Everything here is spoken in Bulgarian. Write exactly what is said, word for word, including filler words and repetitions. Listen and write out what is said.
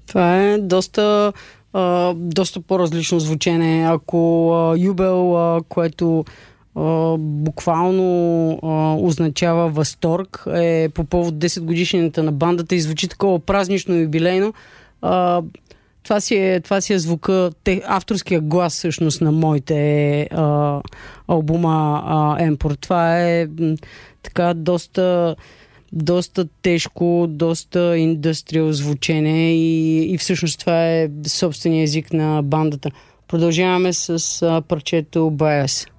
Това е доста, а, доста по-различно звучене. Ако а, юбел, а, което а, буквално а, означава възторг, е по повод десет годишнината на бандата и звучи такова празнично и юбилейно, а, това си е, това си е звука, те, авторския глас всъщност на моите а, албума а, Емпор. Това е м, така доста доста тежко, доста индустриал звучене и, и всъщност това е собствения език на бандата. Продължаваме с а, парчето Bias.